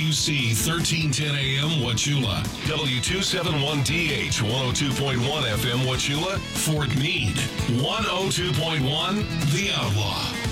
WQC 1310 AM Wauchula, W271DH 102.1 FM Wauchula, Fort Meade 102.1 The Outlaw.